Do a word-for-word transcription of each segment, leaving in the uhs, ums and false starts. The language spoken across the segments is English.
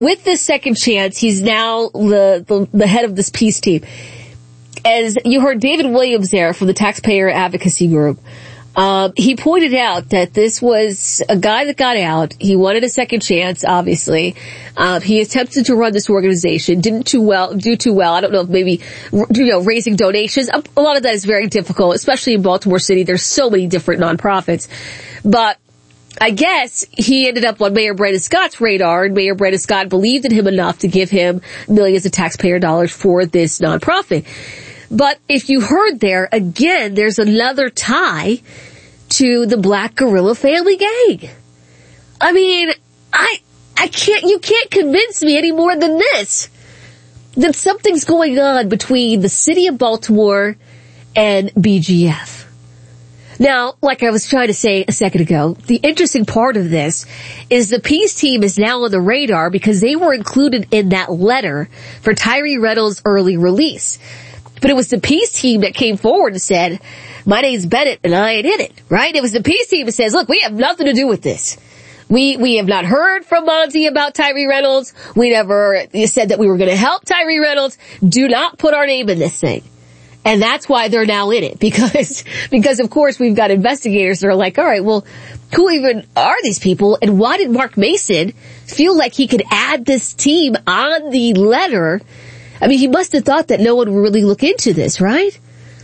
with this second chance, he's now the, the, the head of this peace team. As you heard David Williams there from the Taxpayer Advocacy Group, um, he pointed out that this was a guy that got out. He wanted a second chance, obviously. Uh, he attempted to run this organization, didn't too well, do too well. I don't know if maybe, you know, raising donations. A lot of that is very difficult, especially in Baltimore City. There's so many different nonprofits. But I guess he ended up on Mayor Brandon Scott's radar, and Mayor Brandon Scott believed in him enough to give him millions of taxpayer dollars for this nonprofit. But if you heard there, again, there's another tie to the Black Guerrilla Family Gang. I mean, I, I can't, you can't convince me any more than this, that something's going on between the city of Baltimore and B G F. Now, like I was trying to say a second ago, the interesting part of this is the peace team is now on the radar because they were included in that letter for Tyree Reynolds' early release. But it was the peace team that came forward and said, my name's Bennett and I ain't in it, right? It was the peace team that says, look, we have nothing to do with this. We, we have not heard from Monty about Tyree Reynolds. We never said that we were going to help Tyree Reynolds. Do not put our name in this thing. And that's why they're now in it, because, because of course we've got investigators that are like, all right, well, who even are these people? And why did Mark Mason feel like he could add this team on the letter? I mean, he must have thought that no one would really look into this, right?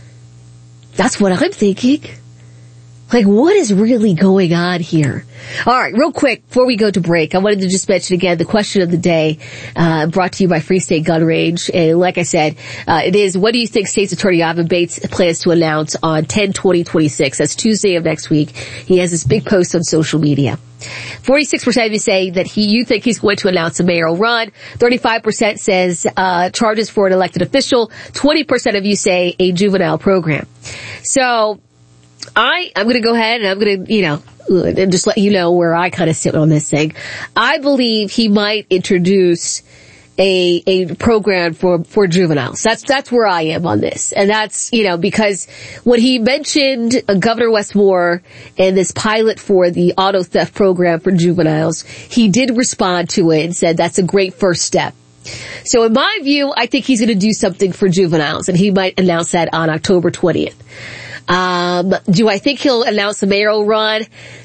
That's what I'm thinking. Like, what is really going on here? All right, real quick, before we go to break, I wanted to just mention again the question of the day, uh, brought to you by Free State Gun Range. And like I said, uh, it is, what do you think State's Attorney Ivan Bates plans to announce on ten twenty twenty-six? That's Tuesday of next week. He has this big post on social media. forty-six percent of you say that he, you think he's going to announce a mayoral run. thirty-five percent says, uh, charges for an elected official. twenty percent of you say a juvenile program. So, I, I'm gonna go ahead and I'm gonna, you know, and just let you know where I kind of sit on this thing. I believe he might introduce a, a program for, for juveniles. That's, that's where I am on this. And that's, you know, because when he mentioned uh, Governor Wes Moore and this pilot for the auto theft program for juveniles, he did respond to it and said that's a great first step. So in my view, I think he's gonna do something for juveniles, and he might announce that on October twentieth. Um, do I think he'll announce a mayoral run?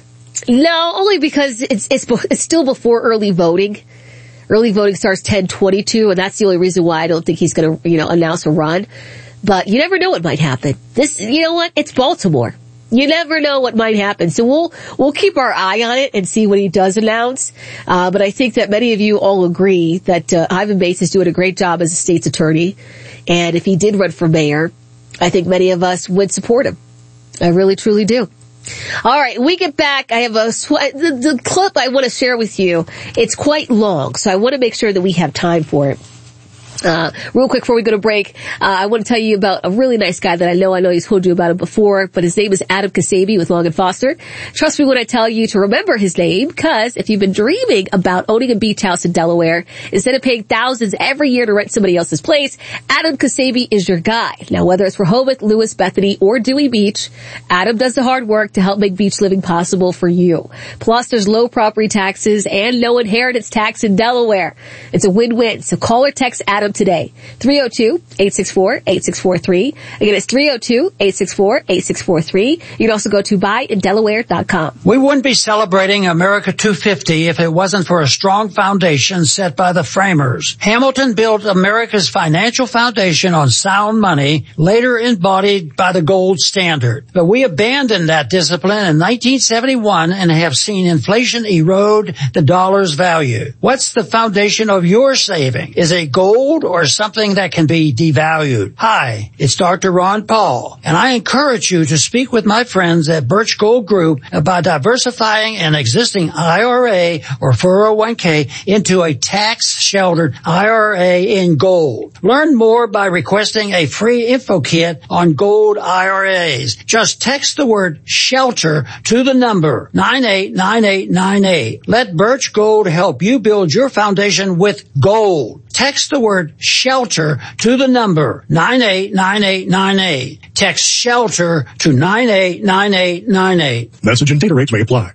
No, only because it's, it's, it's still before early voting. Early voting starts ten twenty-two, and that's the only reason why I don't think he's gonna, you know, announce a run. But you never know what might happen. This, you know what? It's Baltimore. You never know what might happen. So we'll, we'll keep our eye on it and see what he does announce. Uh, but I think that many of you all agree that, uh, Ivan Bates is doing a great job as a state's attorney. And if he did run for mayor, I think many of us would support him. I really, truly do. All right, we get back. I have a sw- the, the clip I want to share with you. It's quite long, so I want to make sure that we have time for it. Uh, real quick before we go to break, uh, I want to tell you about a really nice guy that I know. I know he's told you about it before, but his name is Adam Kasabi with Long and Foster. Trust me when I tell you to remember his name, because if you've been dreaming about owning a beach house in Delaware, instead of paying thousands every year to rent somebody else's place, Adam Kasabi is your guy. Now, whether it's Rehoboth, Lewis, Bethany, or Dewey Beach, Adam does the hard work to help make beach living possible for you. Plus, there's low property taxes and no inheritance tax in Delaware. It's a win-win. So call or text Adam today. three oh two, eight six four, eight six four three. Again, it's three oh two, eight six four, eight six four three. You can also go to buy in delaware dot com. We wouldn't be celebrating America two fifty if it wasn't for a strong foundation set by the framers. Hamilton built America's financial foundation on sound money, later embodied by the gold standard. But we abandoned that discipline in nineteen seventy-one and have seen inflation erode the dollar's value. What's the foundation of your saving? Is it gold or something that can be devalued? Hi, it's Doctor Ron Paul, and I encourage you to speak with my friends at Birch Gold Group about diversifying an existing I R A or four oh one k into a tax-sheltered I R A in gold. Learn more by requesting a free info kit on gold I R As. Just text the word SHELTER to the number nine eight nine eight nine eight. Let Birch Gold help you build your foundation with gold. Text the word SHELTER to the number nine eight nine eight nine eight. Text SHELTER to nine eight nine eight nine eight. Message and data rates may apply.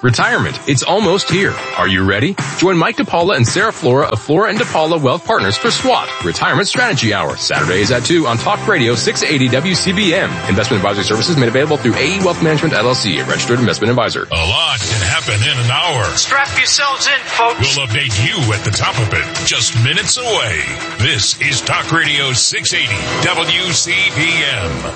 Retirement, it's almost here. Are you ready? Join Mike DePaula and Sarah Flora of Flora and DePaula Wealth Partners for SWAT, Retirement Strategy Hour, Saturdays at two on Talk Radio six eighty W C B M. Investment advisory services made available through A E Wealth Management L L C, a registered investment advisor. A lot can happen in an hour. Strap yourselves in, folks. We'll update you at the top of it, just minutes away. This is Talk Radio six eighty W C B M.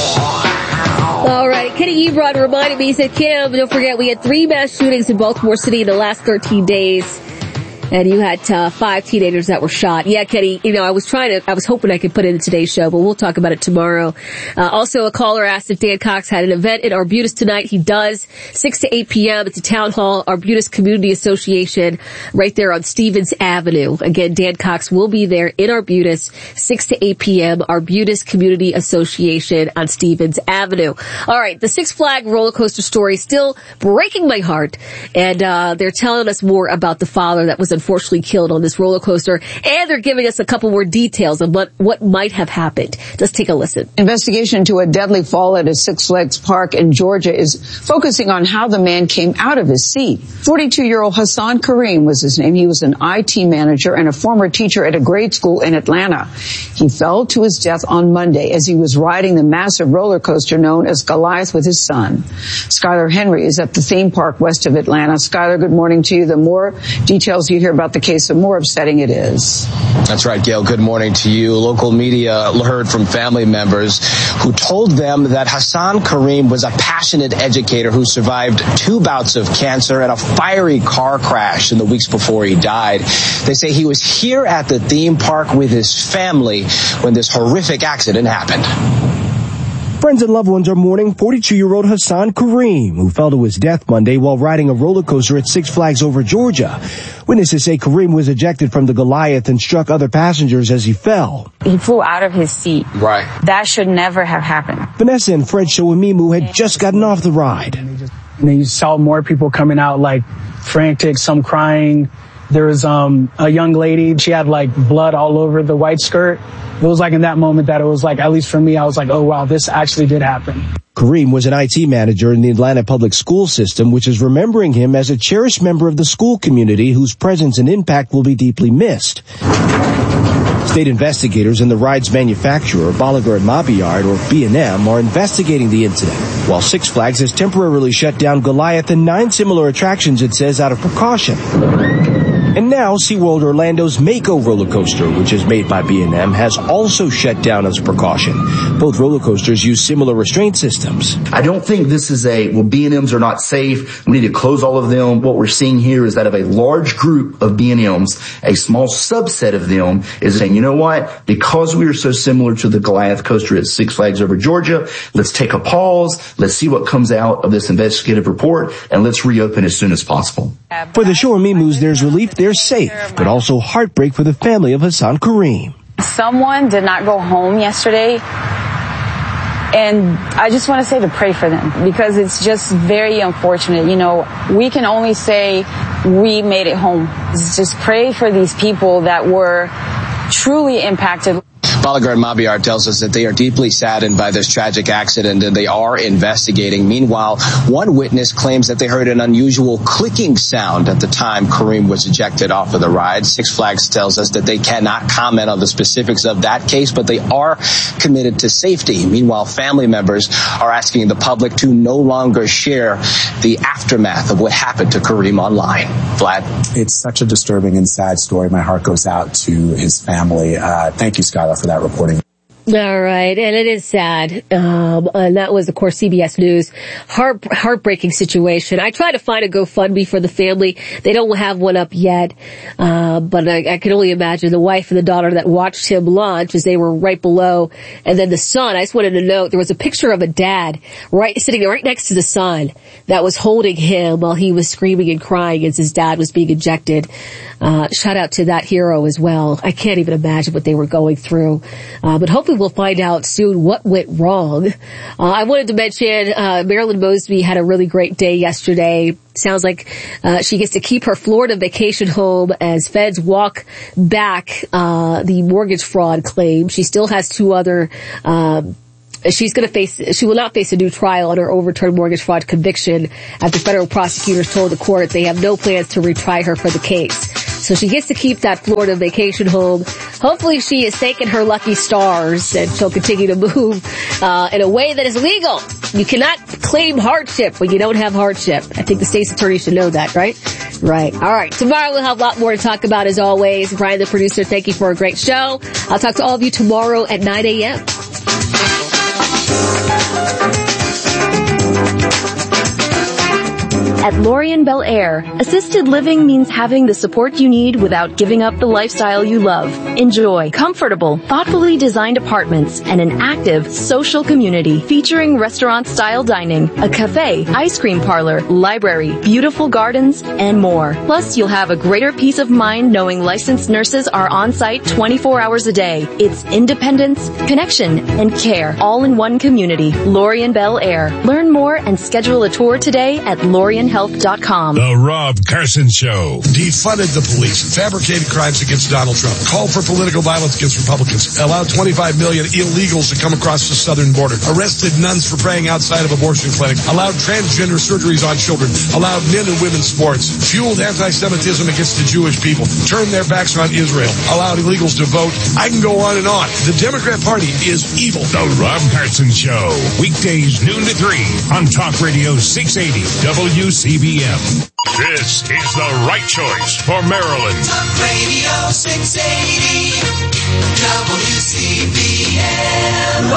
All right, Kenny Ebron reminded me, he said, Kim, don't forget, we had three mass shootings in Baltimore City in the last thirteen days. And you had uh, five teenagers that were shot. Yeah, Kenny, you know, I was trying to, I was hoping I could put it in today's show, but we'll talk about it tomorrow. Uh, also, a caller asked if Dan Cox had an event in Arbutus tonight. He does, six to eight p.m. It's a town hall, Arbutus Community Association, right there on Stevens Avenue. Again, Dan Cox will be there in Arbutus, six to eight p.m., Arbutus Community Association on Stevens Avenue. All right, the Six Flags roller coaster story still breaking my heart. And uh they're telling us more about the father that was unfortunately killed on this roller coaster, and they're giving us a couple more details of what, what might have happened. Let's take a listen. Investigation into a deadly fall at a Six Flags park in Georgia is focusing on how the man came out of his seat. forty-two-year-old Hassan Kareem was his name. He was an I T manager and a former teacher at a grade school in Atlanta. He fell to his death on Monday as he was riding the massive roller coaster known as Goliath with his son. Skylar Henry is at the theme park west of Atlanta. Skylar, good morning to you. The more details you hear about the case, the more upsetting it is. That's right, Gail. Good morning to you. Local media heard from family members who told them that Hassan Kareem was a passionate educator who survived two bouts of cancer and a fiery car crash in the weeks before he died. They say he was here at the theme park with his family when this horrific accident happened. Friends and loved ones are mourning forty-two-year-old Hassan Kareem, who fell to his death Monday while riding a roller coaster at Six Flags Over Georgia. Witnesses say Kareem was ejected from the Goliath and struck other passengers as he fell. He flew out of his seat. Right. That should never have happened. Vanessa and Fred Showamimu had just gotten off the ride. And then you saw more people coming out, like, frantic, some crying. There was um a young lady, she had like blood all over the white skirt. It was like in that moment that it was like, at least for me, I was like, oh wow, this actually did happen. Kareem was an I T manager in the Atlanta public school system, which is remembering him as a cherished member of the school community whose presence and impact will be deeply missed. State investigators and the ride's manufacturer, Bolliger and Mabillard, or B and M, are investigating the incident, while Six Flags has temporarily shut down Goliath and nine similar attractions, it says, out of precaution. And now, SeaWorld Orlando's Mako roller coaster, which is made by B and M, has also shut down as a precaution. Both roller coasters use similar restraint systems. I don't think this is a, well, B and M's are not safe, we need to close all of them. What we're seeing here is that of a large group of B and M's, a small subset of them is saying, you know what, because we are so similar to the Goliath coaster at Six Flags Over Georgia, let's take a pause, let's see what comes out of this investigative report, and let's reopen as soon as possible. For the Showamimus, there's relief they're safe, but also heartbreak for the family of Hassan Kareem. Someone did not go home yesterday, and I just want to say to pray for them, because it's just very unfortunate. You know, we can only say we made it home. Just pray for these people that were truly impacted. Bolliger and Mabillard tells us that they are deeply saddened by this tragic accident and they are investigating. Meanwhile, one witness claims that they heard an unusual clicking sound at the time Kareem was ejected off of the ride. Six Flags tells us that they cannot comment on the specifics of that case, but they are committed to safety. Meanwhile, family members are asking the public to no longer share the aftermath of what happened to Kareem online. Vlad? It's such a disturbing and sad story. My heart goes out to his family. Uh, thank you, Skylar, for that reporting. All right, and it is sad. Um, and that was, of course, C B S News. Heart, heartbreaking situation. I tried to find a GoFundMe for the family. They don't have one up yet. Uh, but I, I can only imagine the wife and the daughter that watched him launch as they were right below. And then the son, I just wanted to note, there was a picture of a dad right, sitting right next to the son that was holding him while he was screaming and crying as his dad was being ejected. Uh, shout out to that hero as well. I can't even imagine what they were going through. Uh, but hopefully we'll find out soon what went wrong. Uh, I wanted to mention, uh, Marilyn Mosby had a really great day yesterday. Sounds like, uh, she gets to keep her Florida vacation home as feds walk back, uh, the mortgage fraud claim. She still has two other, um, she's going to face, she will not face a new trial on her overturned mortgage fraud conviction after federal prosecutors told the court they have no plans to retry her for the case. So she gets to keep that Florida vacation home. Hopefully she is thanking her lucky stars and she'll continue to move uh, in a way that is legal. You cannot claim hardship when you don't have hardship. I think the state's attorney should know that, right? Right. All right. Tomorrow we'll have a lot more to talk about as always. Brian, the producer, thank you for a great show. I'll talk to all of you tomorrow at nine a.m. At Lorien Bel Air, assisted living means having the support you need without giving up the lifestyle you love. Enjoy comfortable, thoughtfully designed apartments and an active social community featuring restaurant-style dining, a cafe, ice cream parlor, library, beautiful gardens, and more. Plus, you'll have a greater peace of mind knowing licensed nurses are on site twenty-four hours a day. It's independence, connection, and care all in one community. Lorien Bel Air. Learn more and schedule a tour today at lorien health dot com. The Rob Carson Show. Defunded the police, fabricated crimes against Donald Trump, called for political violence against Republicans, allowed twenty-five million illegals to come across the southern border, arrested nuns for praying outside of abortion clinics, allowed transgender surgeries on children, allowed men and women's sports, fueled anti-Semitism against the Jewish people, turned their backs on Israel, allowed illegals to vote. I can go on and on. The Democrat Party is evil. The Rob Carson Show. Weekdays noon to three on Talk Radio six eighty W C B M. This is the right choice for Maryland. Talk Radio six eighty W C B M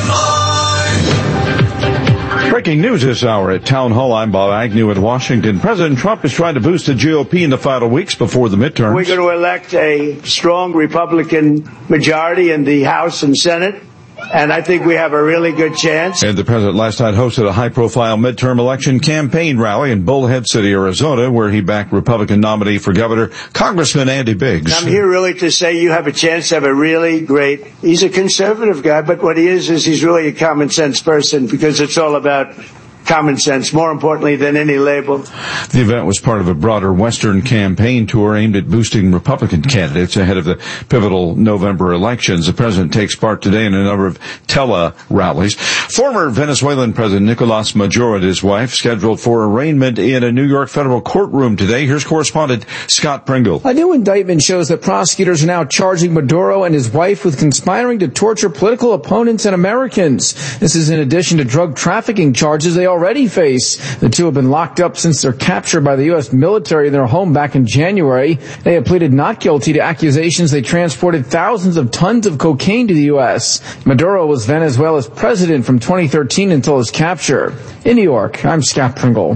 Baltimore. Breaking news this hour at Town Hall. I'm Bob Agnew in Washington. President Trump is trying to boost the G O P in the final weeks before the midterms. We're going to elect a strong Republican majority in the House and Senate, and I think we have a really good chance. And the president last night hosted a high-profile midterm election campaign rally in Bullhead City, Arizona, where he backed Republican nominee for governor, Congressman Andy Biggs. I'm here really to say you have a chance to have a really great, he's a conservative guy, but what he is is he's really a common sense person because it's all about common sense, more importantly than any label. The event was part of a broader Western campaign tour aimed at boosting Republican candidates ahead of the pivotal November elections. The president takes part today in a number of tele-rallies. Former Venezuelan President Nicolas Maduro and his wife scheduled for arraignment in a New York federal courtroom today. Here's correspondent Scott Pringle. A new indictment shows that prosecutors are now charging Maduro and his wife with conspiring to torture political opponents and Americans. This is in addition to drug trafficking charges they already face. The two have been locked up since their capture by the U S military in their home back in January. They have pleaded not guilty to accusations they transported thousands of tons of cocaine to the U S. Maduro was Venezuela's president from twenty thirteen until his capture. In New York, I'm Scott Pringle.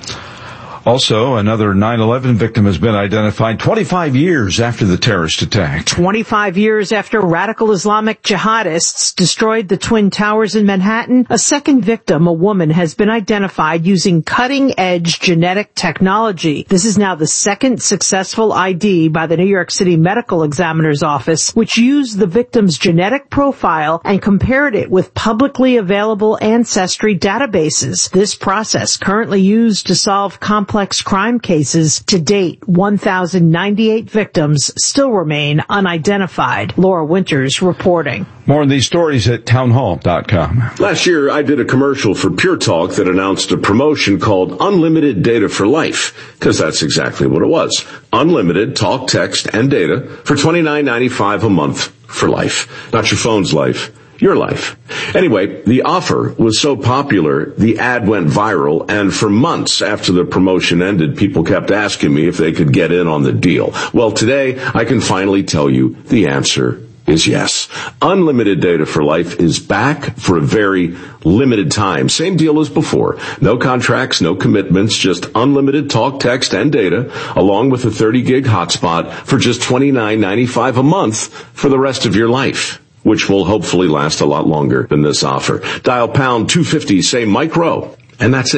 Also, another nine eleven victim has been identified twenty-five years after the terrorist attack. twenty-five years after radical Islamic jihadists destroyed the Twin Towers in Manhattan, a second victim, a woman, has been identified using cutting-edge genetic technology. This is now the second successful I D by the New York City Medical Examiner's Office, which used the victim's genetic profile and compared it with publicly available ancestry databases. This process, currently used to solve complex Complex crime cases. To date, one thousand ninety-eight victims still remain unidentified. Laura Winters reporting. More on these stories at townhall dot com. Last year, I did a commercial for Pure Talk that announced a promotion called Unlimited Data for Life, because that's exactly what it was. Unlimited talk, text, and data for twenty-nine ninety-five a month for life. Not your phone's life. Your life. Anyway, the offer was so popular, the ad went viral, and for months after the promotion ended, people kept asking me if they could get in on the deal. Well, today, I can finally tell you the answer is yes. Unlimited Data for Life is back for a very limited time. Same deal as before. No contracts, no commitments, just unlimited talk, text, and data, along with a thirty gig hotspot for just twenty-nine ninety-five a month for the rest of your life, which will hopefully last a lot longer than this offer. Dial pound two fifty, say Mike Rowe, and that's it.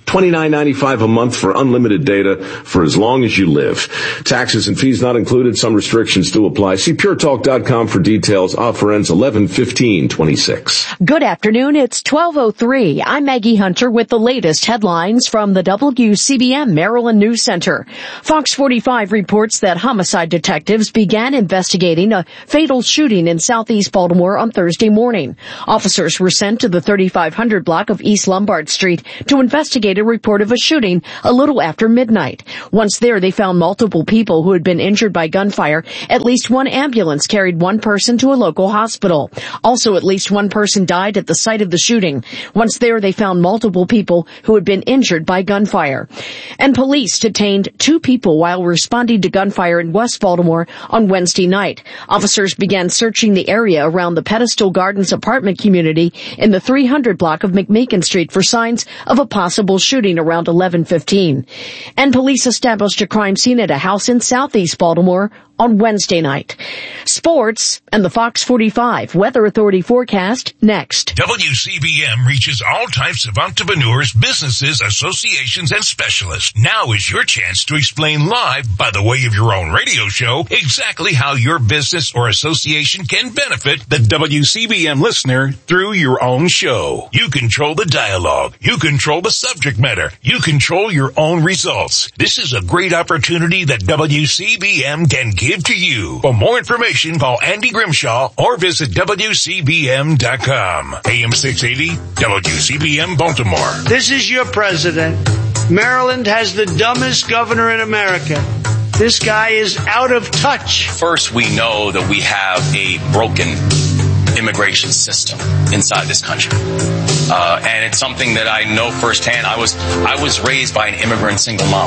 twenty-nine ninety-five a month for unlimited data for as long as you live. Taxes and fees not included. Some restrictions do apply. See pure talk dot com for details. Offer ends eleven fifteen twenty-six. Good afternoon. It's twelve oh three. I'm Maggie Hunter with the latest headlines from the W C B M Maryland News Center. Fox forty-five reports that homicide detectives began investigating a fatal shooting in southeast Baltimore on Thursday morning. Officers were sent to the thirty-five hundred block of East Lombard Street to investigate a report of a shooting a little after midnight. Once there, they found multiple people who had been injured by gunfire. At least one ambulance carried one person to a local hospital. Also, at least one person died at the site of the shooting. Once there, they found multiple people who had been injured by gunfire. And police detained two people while responding to gunfire in West Baltimore on Wednesday night. Officers began searching the area around the Pedestal Gardens apartment community in the three hundred block of McMeekin Street for signs of a possible shooting around eleven fifteen. And police established a crime scene at a house in southeast Baltimore on Wednesday night. Sports and the Fox forty-five Weather Authority forecast next. W C B M reaches all types of entrepreneurs, businesses, associations, and specialists. Now is your chance to explain live, by the way of your own radio show, exactly how your business or association can benefit the W C B M listener through your own show. You control the dialogue. You control the subject matter. You control your own results. This is a great opportunity that W C B M can give to you. For more information, call Andy Grimshaw or visit W C B M dot com. A M six eighty, W C B M Baltimore. This is your president. Maryland has the dumbest governor in America. This guy is out of touch. First, we know that we have a broken immigration system inside this country. Uh, and it's something that I know firsthand. I was, I was raised by an immigrant single mom.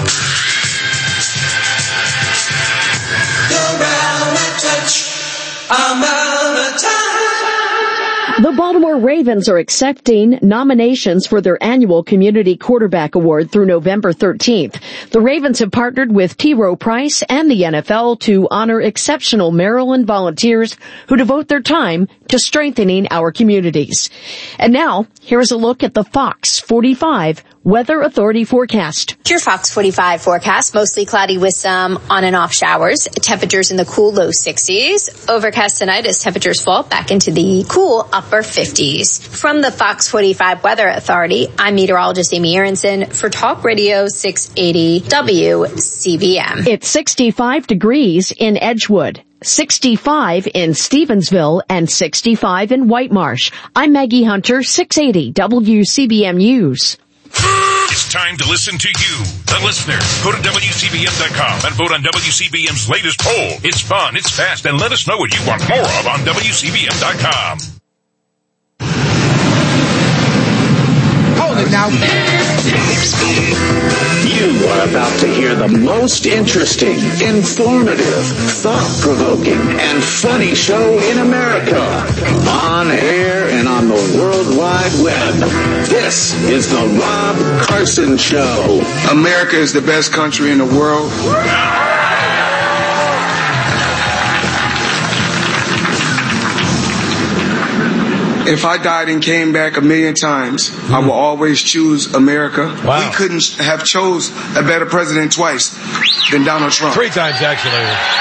You're out of touch. I'm out of touch. The Baltimore Ravens are accepting nominations for their annual Community Quarterback Award through November thirteenth. The Ravens have partnered with T. Rowe Price and the N F L to honor exceptional Maryland volunteers who devote their time to strengthening our communities. And now, here's a look at the Fox forty-five Weather Authority forecast. Your Fox forty-five forecast, mostly cloudy with some on and off showers. Temperatures in the cool low sixties. Overcast tonight as temperatures fall back into the cool upper fifties. From the Fox forty-five Weather Authority, I'm meteorologist Amy Aronson for Talk Radio six eighty W C B M. It's sixty-five degrees in Edgewood, sixty-five in Stevensville, and sixty-five in White Marsh. I'm Maggie Hunter, six eighty W C B M News. It's time to listen to you, the listener. Go to W C B M dot com and vote on W C B M's latest poll. It's fun, it's fast, and let us know what you want more of on W C B M dot com. Hold it now. You are about to hear the most interesting, informative, thought-provoking, and funny show in America. On air and on the World Wide Web. This is the Rob Carson Show. America is the best country in the world. If I died and came back a million times, mm-hmm. I will always choose America. Wow. We couldn't have chose a better president twice than Donald Trump. Three times, actually.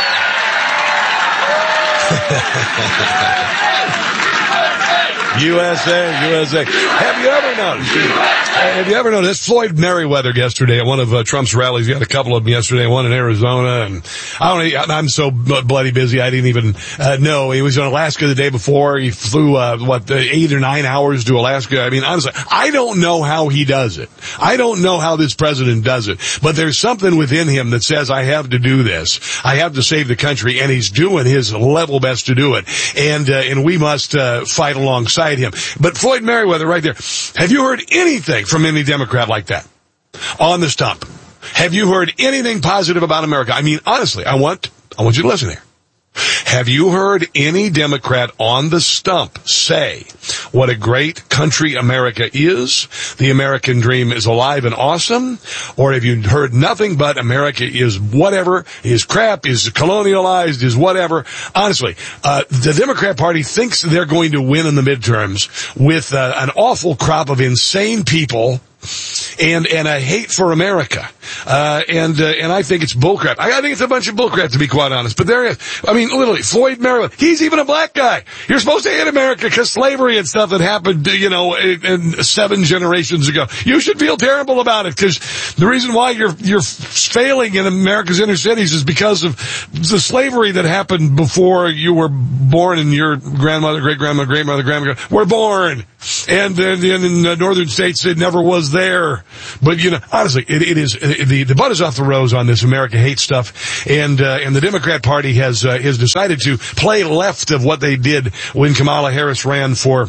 U S A, U S A. Have you ever noticed? Have you ever noticed Floyd Merriweather yesterday at one of uh, Trump's rallies? He had a couple of them yesterday, one in Arizona, and I don't. I'm so bloody busy, I didn't even uh, know. He was in Alaska the day before. He flew uh, what eight or nine hours to Alaska. I mean, honestly, I don't know how he does it. I don't know how this president does it. But there's something within him that says, I have to do this. I have to save the country, and he's doing his level best to do it. And uh, and we must uh, fight alongside him. But Floyd Merriweather right there, have you heard anything from any Democrat like that on the stump? Have you heard anything positive about America? I mean, honestly, I want I want you to listen here. Have you heard any Democrat on the stump say what a great country America is? The American dream is alive and awesome? Or have you heard nothing but America is whatever, is crap, is colonialized, is whatever? Honestly, uh, the Democrat Party thinks they're going to win in the midterms with uh, an awful crop of insane people and and a hate for America. Uh, and uh, and I think it's bullcrap. I, I think it's a bunch of bullcrap, to be quite honest. But there is, I mean, literally, Floyd Maryland, he's even a black guy. You're supposed to hate America because slavery and stuff that happened, you know, in, in seven generations ago. You should feel terrible about it, because the reason why you're you're failing in America's inner cities is because of the slavery that happened before you were born and your grandmother, great-grandmother, great-mother, grandmother were born. And uh, in the northern states, it never was there. But, you know, honestly, it, it is, it, the, the butt is off the rose on this America hate stuff. And, uh, and the Democrat Party has, uh, has decided to play left of what they did when Kamala Harris ran for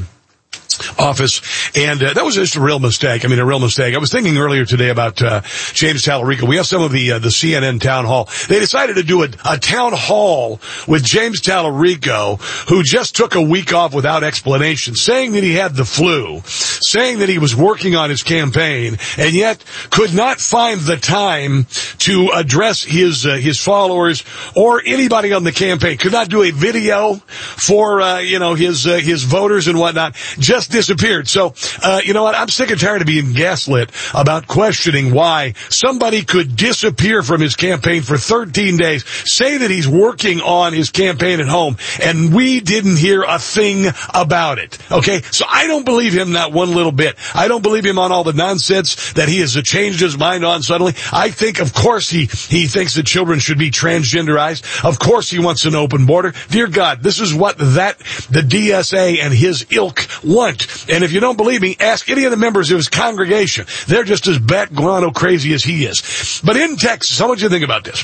office, and uh, that was just a real mistake. I mean, a real mistake. I was thinking earlier today about uh, James Tallarico. We have some of the uh, the C N N town hall. They decided to do a, a town hall with James Tallarico, who just took a week off without explanation, saying that he had the flu, saying that he was working on his campaign, and yet could not find the time to address his uh, his followers or anybody on the campaign. Could not do a video for uh, you know his uh, his voters and whatnot. Just disappeared. So, uh, you know what? I'm sick and tired of being gaslit about questioning why somebody could disappear from his campaign for thirteen days, say that he's working on his campaign at home, and we didn't hear a thing about it. Okay? So I don't believe him not one little bit. I don't believe him on all the nonsense that he has changed his mind on suddenly. I think, of course, he, he thinks that children should be transgenderized. Of course he wants an open border. Dear God, this is what that, the D S A and his ilk want. And if you don't believe me, ask any of the members of his congregation. They're just as bat guano crazy as he is. But in Texas, how would you think about this?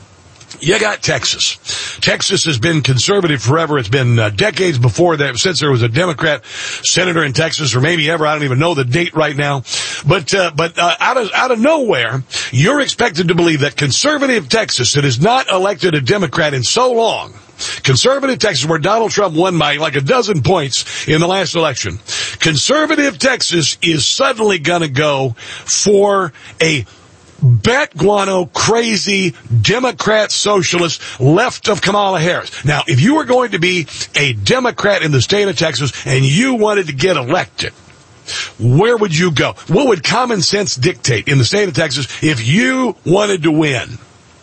You got Texas. Texas has been conservative forever. It's been uh, decades before that, since there was a Democrat senator in Texas, or maybe ever. I don't even know the date right now. But uh, but uh, out of out of nowhere, you're expected to believe that conservative Texas, that has not elected a Democrat in so long, conservative Texas, where Donald Trump won by like a dozen points in the last election, conservative Texas is suddenly going to go for a bat guano crazy Democrat socialist left of Kamala Harris. Now, if you were going to be a Democrat in the state of Texas and you wanted to get elected, where would you go? What would common sense dictate in the state of Texas if you wanted to win?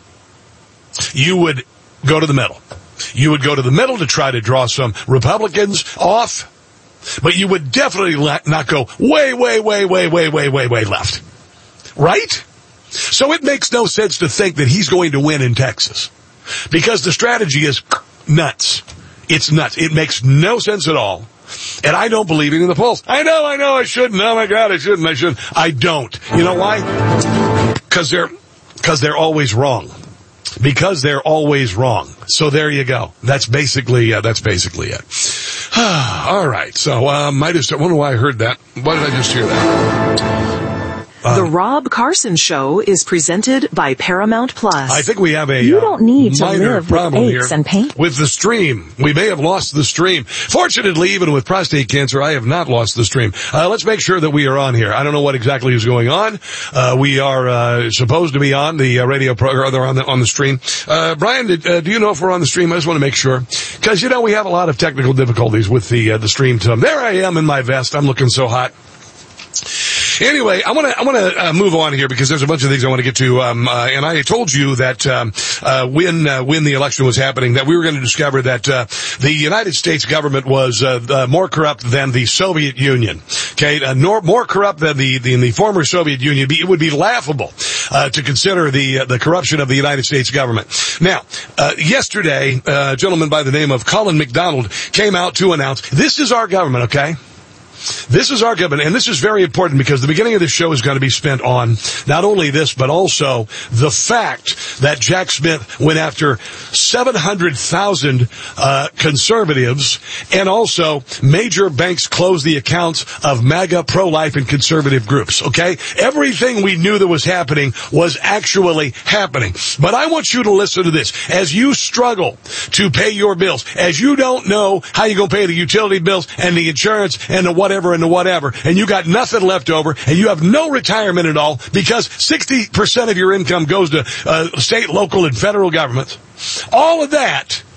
You would go to the middle. You would go to the middle to try to draw some Republicans off, but you would definitely not go way, way, way, way, way, way, way, way left. Right? So it makes no sense to think that he's going to win in Texas, because the strategy is nuts. It's nuts. It makes no sense at all. And I don't believe it in the polls. I know, I know I shouldn't. Oh my God, I shouldn't, I shouldn't. I don't. You know why? Because they're, because they're always wrong. Because they're always wrong. So there you go. That's basically, uh, that's basically it. All right. So, um, I just, I wonder why I heard that. Why did I just hear that? Uh, the Rob Carson Show is presented by Paramount Plus. I think we have a you don't need to minor live problem with aches here and pain. with the stream. We may have lost the stream. Fortunately, even with prostate cancer, I have not lost the stream. Uh, let's make sure that we are on here. I don't know what exactly is going on. Uh, we are uh, supposed to be on the uh, radio program, or on the on the stream. Uh, Brian, did, uh, do you know if we're on the stream? I just want to make sure, because you know we have a lot of technical difficulties with the uh, the stream. Tom, there I am in my vest. I'm looking so hot. Anyway, I want to I want to uh, move on here, because there's a bunch of things I want to get to. Um, uh, and I told you that um, uh, when uh, when the election was happening, that we were going to discover that uh, the United States government was uh, uh, more corrupt than the Soviet Union. Okay, uh, nor, more corrupt than the, the the former Soviet Union. It would be laughable uh, to consider the uh, the corruption of the United States government. Now, uh, yesterday, uh, a gentleman by the name of Colin McDonald came out to announce, this is our government. Okay. This is our government, and this is very important, because the beginning of this show is going to be spent on not only this, but also the fact that Jack Smith went after seven hundred thousand uh, conservatives, and also major banks closed the accounts of MAGA, pro-life, and conservative groups, okay? Everything we knew that was happening was actually happening. But I want you to listen to this. As you struggle to pay your bills, as you don't know how you're going to pay the utility bills and the insurance and the what whatever and the whatever, and you got nothing left over, and you have no retirement at all, because sixty percent of your income goes to uh, state, local, and federal governments. All of that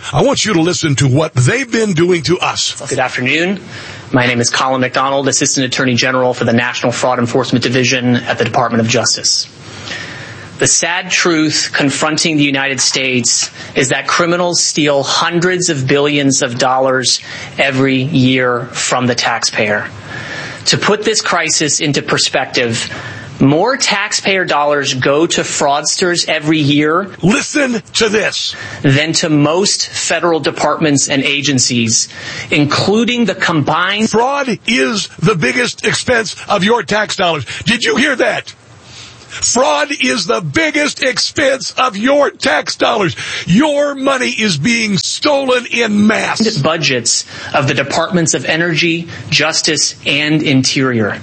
I want you to listen to what they've been doing to us. Good afternoon. My name is Colin McDonald, Assistant Attorney General for the National Fraud Enforcement Division at the Department of Justice. The sad truth confronting the United States is that criminals steal hundreds of billions of dollars every year from the taxpayer. To put this crisis into perspective, more taxpayer dollars go to fraudsters every year. Listen to this. Than to most federal departments and agencies, including the combined. Fraud is the biggest expense of your tax dollars. Did you hear that? Fraud is the biggest expense of your tax dollars. Your money is being stolen in mass. Budgets of the Departments of Energy, Justice, and Interior.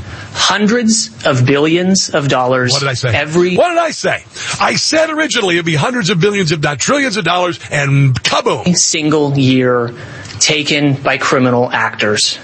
Hundreds of billions of dollars. What did I say? Every. What did I say? I said originally it'd be hundreds of billions, if not trillions of dollars, and kaboom. Single year taken by criminal actors.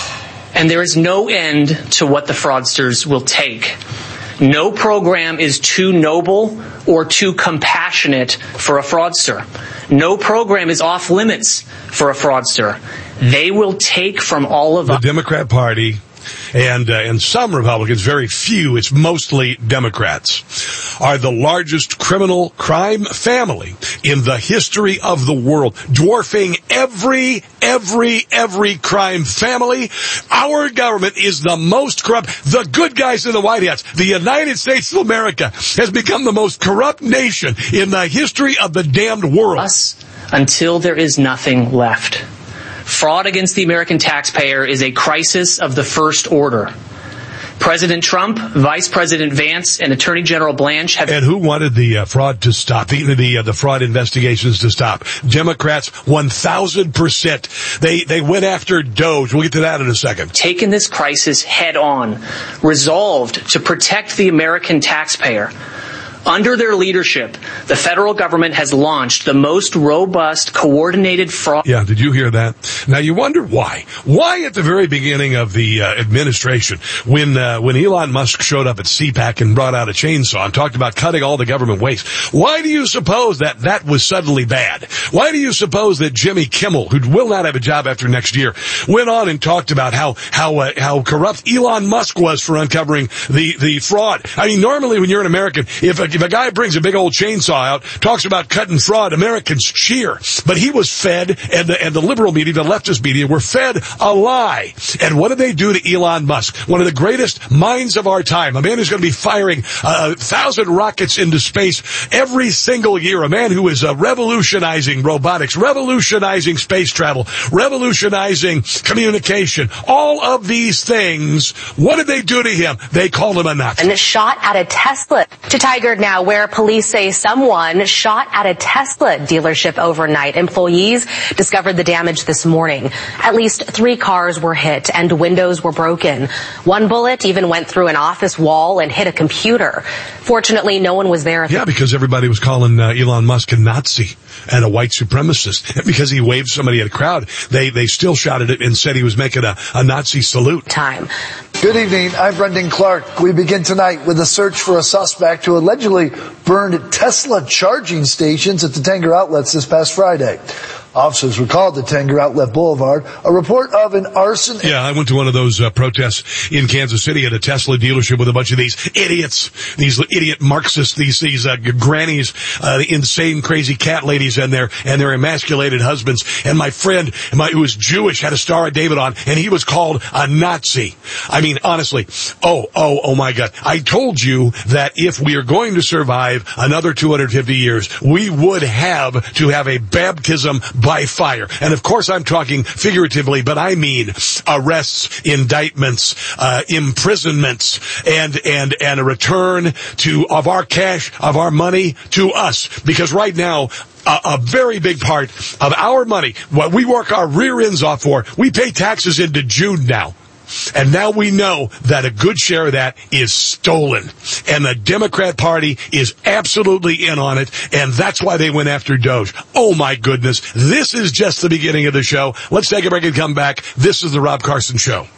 And there is no end to what the fraudsters will take. No program is too noble or too compassionate for a fraudster. No program is off limits for a fraudster. They will take from all of the us. The Democrat Party and uh, and some Republicans, very few, it's mostly Democrats, are the largest criminal crime family in the history of the world, dwarfing every, every, every crime family. Our government is the most corrupt. The good guys in the White Hats, the United States of America, has become the most corrupt nation in the history of the damned world. Us until there is nothing left. Fraud against the American taxpayer is a crisis of the first order. President Trump, Vice President Vance, and Attorney General Blanche have... And who wanted the uh, fraud to stop, the the, uh, the fraud investigations to stop? Democrats, one thousand percent. They, they went after Doge. We'll get to that in a second. Taken this crisis head on, resolved to protect the American taxpayer. Under their leadership, the federal government has launched the most robust, coordinated fraud... Yeah, did you hear that? Now, you wonder why. Why at the very beginning of the uh, administration, when uh, when Elon Musk showed up at C PAC and brought out a chainsaw and talked about cutting all the government waste, why do you suppose that that was suddenly bad? Why do you suppose that Jimmy Kimmel, who will not have a job after next year, went on and talked about how how uh, how corrupt Elon Musk was for uncovering the, the fraud? I mean, normally when you're an American, if a If a guy brings a big old chainsaw out, talks about cutting fraud, Americans cheer. But he was fed, and the, and the liberal media, the leftist media, were fed a lie. And what did they do to Elon Musk? One of the greatest minds of our time. A man who's going to be firing a thousand rockets into space every single year. A man who is uh, revolutionizing robotics, revolutionizing space travel, revolutionizing communication. All of these things, what did they do to him? They called him a Nazi. And shot at a Tesla. To Tiger now, where police say someone shot at a Tesla dealership overnight. Employees discovered the damage this morning. At least three cars were hit and windows were broken. One bullet even went through an office wall and hit a computer. Fortunately, no one was there. Yeah, because everybody was calling uh, Elon Musk a Nazi and a white supremacist. Because he waved somebody at a crowd, they they still shouted it and said he was making a, a Nazi salute. Time. Good evening. I'm Brendan Clark. We begin tonight with a search for a suspect who allegedly burned Tesla charging stations at the Tanger outlets this past Friday. Officers were called to Tanger Outlet Boulevard. A report of an arson. Yeah, I went to one of those uh, protests in Kansas City at a Tesla dealership with a bunch of these idiots, these idiot Marxists, these these uh, grannies, uh, insane, crazy cat ladies, and their and their emasculated husbands. And my friend, my, who was Jewish, had a Star of David on, and he was called a Nazi. I mean, honestly, oh, oh, oh my God! I told you that if we are going to survive another two hundred fifty years, we would have to have a baptism by fire. And of course I'm talking figuratively, but I mean arrests, indictments, uh, imprisonments, and, and, and a return to, of our cash, of our money to us. Because right now, a, a very big part of our money, what we work our rear ends off for, we pay taxes into June now. And now we know that a good share of that is stolen. And the Democrat Party is absolutely in on it, and that's why they went after Doge. Oh, my goodness. This is just the beginning of the show. Let's take a break and come back. This is the Rob Carson Show.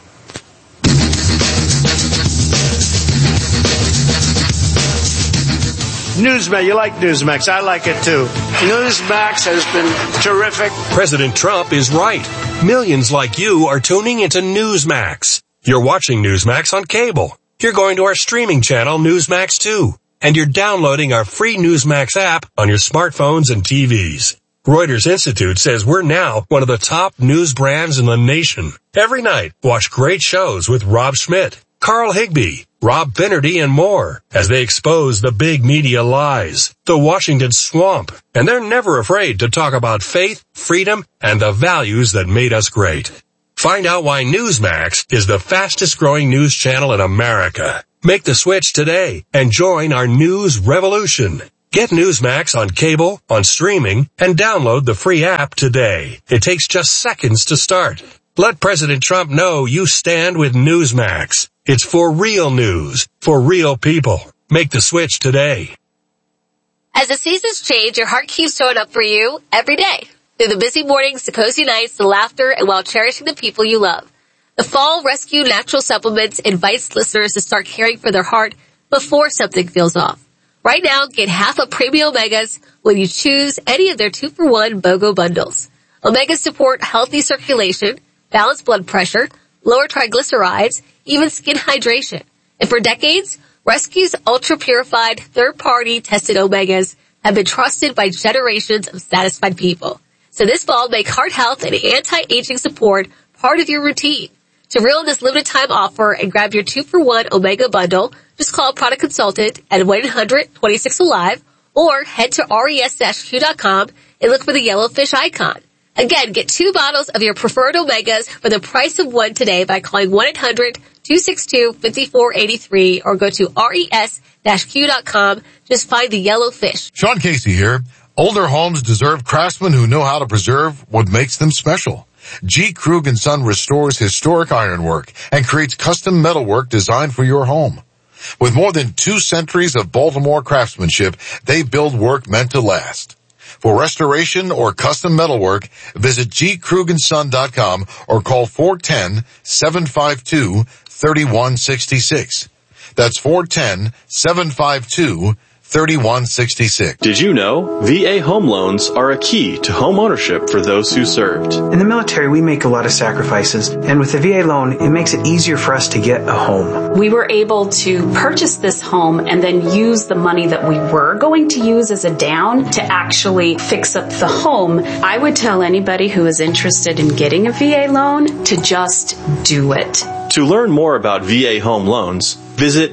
Newsmax, you like Newsmax. I like it too. Newsmax has been terrific. President Trump is right. Millions like you are tuning into Newsmax. You're watching Newsmax on cable. You're going to our streaming channel, Newsmax two. And you're downloading our free Newsmax app on your smartphones and T Vs. Reuters Institute says we're now one of the top news brands in the nation. Every night, watch great shows with Rob Schmidt, Carl Higbie, Rob Finnerty, and more as they expose the big media lies, the Washington swamp, and they're never afraid to talk about faith, freedom, and the values that made us great. Find out why Newsmax is the fastest growing news channel in America. Make the switch today and join our news revolution. Get Newsmax on cable, on streaming, and download the free app today. It takes just seconds to start. Let President Trump know you stand with Newsmax. It's for real news, for real people. Make the switch today. As the seasons change, your heart keeps showing up for you every day. Through the busy mornings, the cozy nights, the laughter, and while cherishing the people you love. The Fall Rescue Natural Supplements invites listeners to start caring for their heart before something feels off. Right now, get half of Premium Omegas when you choose any of their two for one BOGO bundles. Omegas support healthy circulation, balance blood pressure, lower triglycerides, even skin hydration. And for decades, Rescue's ultra-purified, third-party tested Omegas have been trusted by generations of satisfied people. So this fall, make heart health and anti-aging support part of your routine. To reel in this limited time offer and grab your two for one Omega bundle, just call a product consultant at one eight hundred twenty-six alive or head to res dash q dot com and look for the yellow fish icon. Again, get two bottles of your preferred Omegas for the price of one today by calling one eight hundred two six two five four eight three or go to res dash q dot com. Just find the yellow fish. Sean Casey here. Older homes deserve craftsmen who know how to preserve what makes them special. G. Krug and Son restores historic ironwork and creates custom metalwork designed for your home. With more than two centuries of Baltimore craftsmanship, they build work meant to last. For restoration or custom metalwork, visit g krug and son dot com or call four one zero, seven five two, three one six six. That's four one zero, seven five two, three one six six. Did you know V A home loans are a key to home ownership for those who served? In the military, we make a lot of sacrifices, and with the V A loan, it makes it easier for us to get a home. We were able to purchase this home and then use the money that we were going to use as a down to actually fix up the home. I would tell anybody who is interested in getting a V A loan to just do it. To learn more about V A home loans, visit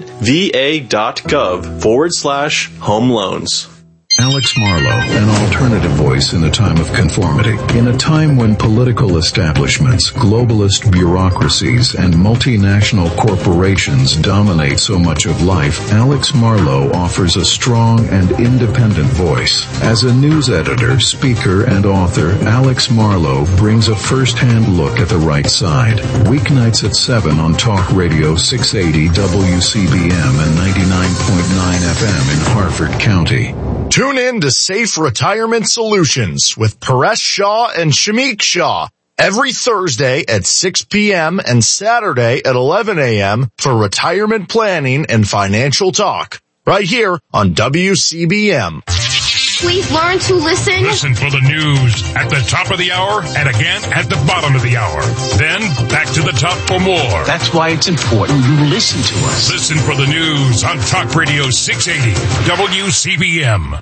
va.gov forward slash home loans. Alex Marlowe, an alternative voice in a time of conformity. In a time when political establishments, globalist bureaucracies, and multinational corporations dominate so much of life, Alex Marlowe offers a strong and independent voice. As a news editor, speaker, and author, Alex Marlowe brings a first-hand look at the right side. Weeknights at seven on Talk Radio six eighty W C B M and ninety-nine point nine F M in Harford County. Tune in to Safe Retirement Solutions with Paresh Shah and Shamik Shah every Thursday at six p.m. and Saturday at eleven a.m. for retirement planning and financial talk right here on W C B M. Please learn to listen. Listen for the news at the top of the hour and again at the bottom of the hour. Then back to the top for more. That's why it's important you listen to us. Listen for the news on Talk Radio six eighty W C B M.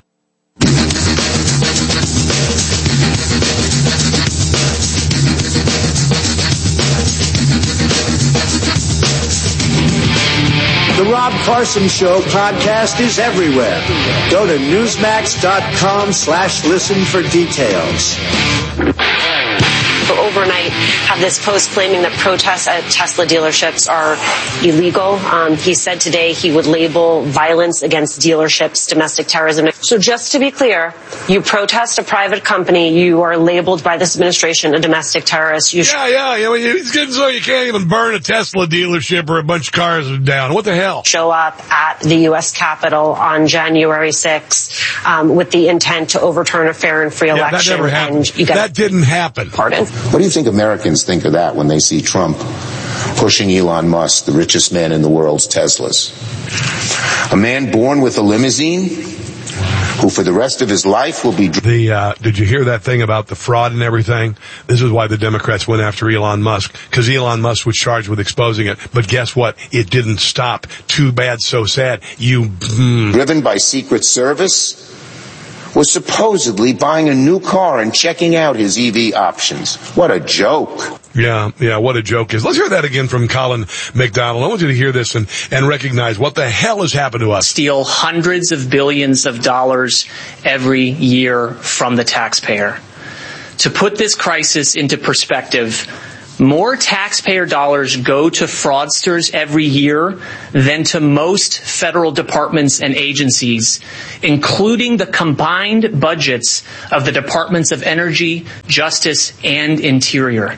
The Rob Carson Show podcast is everywhere. Go to newsmax.com slash listen for details. Overnight have this post claiming that protests at Tesla dealerships are illegal. Um, he said today he would label violence against dealerships domestic terrorism. So just to be clear, you protest a private company, you are labeled by this administration a domestic terrorist. You yeah, yeah, yeah. It's getting so you can't even burn a Tesla dealership or a bunch of cars down. What the hell? Show up at the U S Capitol on January sixth um, with the intent to overturn a fair and free yeah, election. That never happened. And you got that didn't happen. Pardon. What do you think Americans think of that when they see Trump pushing Elon Musk, the richest man in the world's Teslas? A man born with a limousine who for the rest of his life will be... The, uh, did you hear that thing about the fraud and everything? This is why the Democrats went after Elon Musk, because Elon Musk was charged with exposing it. But guess what? It didn't stop. Too bad, so sad. You... Mm. Driven by Secret Service, was supposedly buying a new car and checking out his E V options. What a joke. Yeah, yeah, what a joke is. Let's hear that again from Colin McDonald. I want you to hear this and, and recognize what the hell has happened to us. Steal hundreds of billions of dollars every year from the taxpayer. To put this crisis into perspective, more taxpayer dollars go to fraudsters every year than to most federal departments and agencies, including the combined budgets of the Departments of Energy, Justice, and Interior.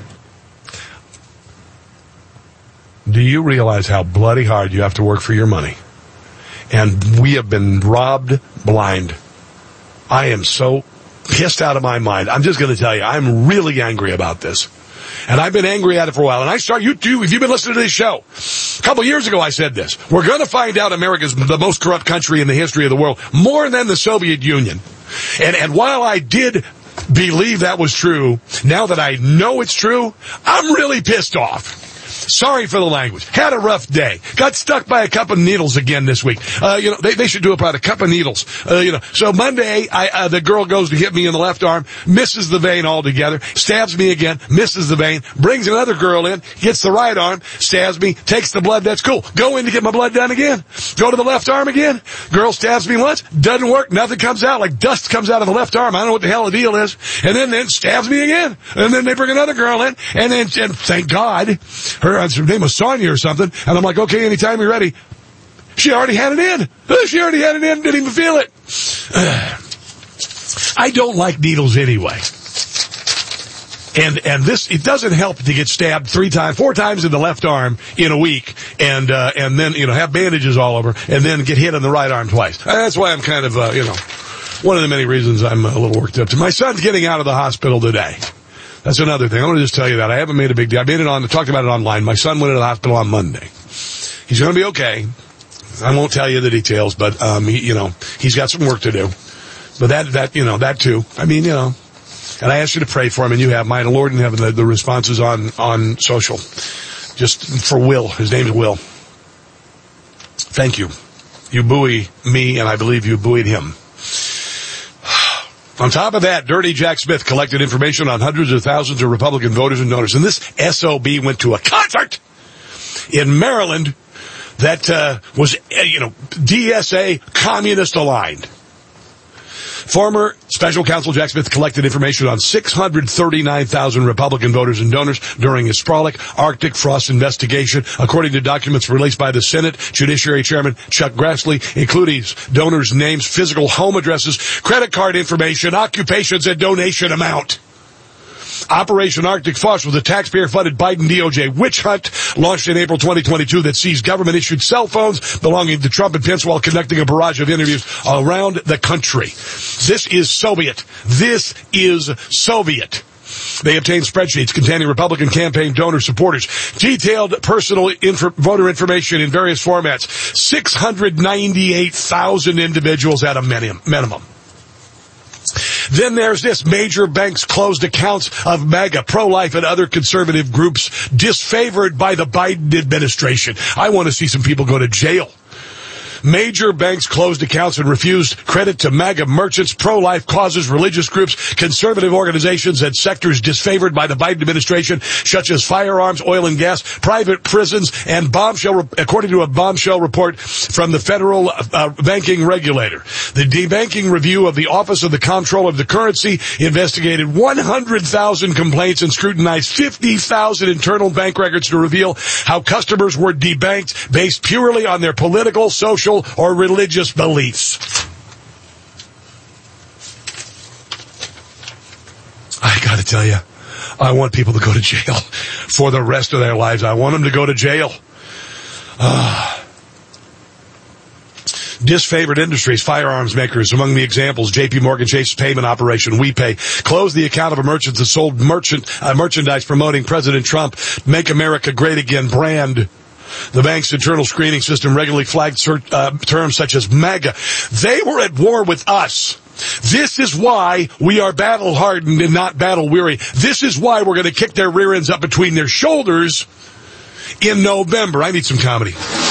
Do you realize how bloody hard you have to work for your money? And we have been robbed blind. I am so pissed out of my mind. I'm just going to tell you, I'm really angry about this. And I've been angry at it for a while. And I start, you too, if you've been listening to this show, a couple years ago I said this. We're going to find out America's the most corrupt country in the history of the world, more than the Soviet Union. And, and while I did believe that was true, now that I know it's true, I'm really pissed off. Sorry for the language. Had a rough day. Got stuck by a cup of needles again this week. Uh, you know, they, they should do about a cup of needles. Uh, you know, so Monday, I, uh, the girl goes to hit me in the left arm, misses the vein altogether, stabs me again, misses the vein, brings another girl in, hits the right arm, stabs me, takes the blood. That's cool. Go in to get my blood done again. Go to the left arm again. Girl stabs me once. Doesn't work. Nothing comes out. Like dust comes out of the left arm. I don't know what the hell the deal is. And then, then stabs me again. And then they bring another girl in. And then, and thank God, her, her name was Sonia or something, and I'm like, okay, anytime you're ready. She already had it in. She already had it in, didn't even feel it. I don't like needles anyway. And and this, it doesn't help to get stabbed three times, four times in the left arm in a week, and uh, and then, you know, have bandages all over, and then get hit on the right arm twice. That's why I'm kind of, uh, you know, one of the many reasons I'm a little worked up. My son's getting out of the hospital today. That's another thing. I want to just tell you that. I haven't made a big deal. I made it on, talked about it online. My son went to the hospital on Monday. He's going to be okay. I won't tell you the details, but, um, he, you know, he's got some work to do. But that, that, you know, that too. I mean, you know, and I asked you to pray for him, and you have mine. The Lord in heaven, the, the responses on, on social. Just for Will. His name's Will. Thank you. You buoy me, and I believe you buoyed him. On top of that, Dirty Jack Smith collected information on hundreds of thousands of Republican voters and donors. And this S O B went to a concert in Maryland that uh, was, uh, you know, D S A communist aligned. Former Special Counsel Jack Smith collected information on six hundred thirty-nine thousand Republican voters and donors during his Frolic Arctic Frost investigation, according to documents released by the Senate Judiciary Chairman Chuck Grassley, including donors' names, physical home addresses, credit card information, occupations, and donation amount. Operation Arctic Frost was a taxpayer-funded Biden D O J witch hunt launched in April twenty twenty-two that seized government-issued cell phones belonging to Trump and Pence while conducting a barrage of interviews around the country. This is Soviet. This is Soviet. They obtained spreadsheets containing Republican campaign donor supporters, detailed personal inf- voter information in various formats, six hundred ninety-eight thousand individuals at a minim- minimum. Then there's this. Major banks closed accounts of MAGA, pro-life, and other conservative groups disfavored by the Biden administration. I want to see some people go to jail. Major banks closed accounts and refused credit to MAGA merchants, pro-life causes, religious groups, conservative organizations, and sectors disfavored by the Biden administration, such as firearms, oil and gas, private prisons, and bombshell, according to a bombshell report from the federal uh, banking regulator. The debanking review of the Office of the Comptroller of the Currency investigated one hundred thousand complaints and scrutinized fifty thousand internal bank records to reveal how customers were debanked based purely on their political, social, or religious beliefs. I gotta tell you, I want people to go to jail for the rest of their lives. I want them to go to jail. Uh, disfavored industries, firearms makers, among the examples, J P Morgan Chase's payment operation, WePay, closed the account of a merchant that sold merchant uh, merchandise promoting President Trump, Make America Great Again brand The bank's internal screening system regularly flagged cert, uh, terms such as MAGA. They were at war with us. This is why we are battle-hardened and not battle-weary. This is why we're going to kick their rear ends up between their shoulders in November. I need some comedy.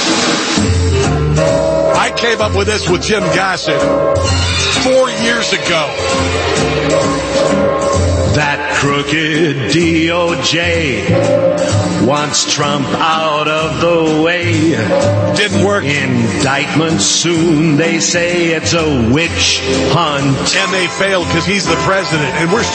I came up with this with Jim Gossett four years ago. That crooked D O J wants Trump out of the way. Didn't work. Indictment soon, they say it's a witch hunt. And they failed because he's the president. And we're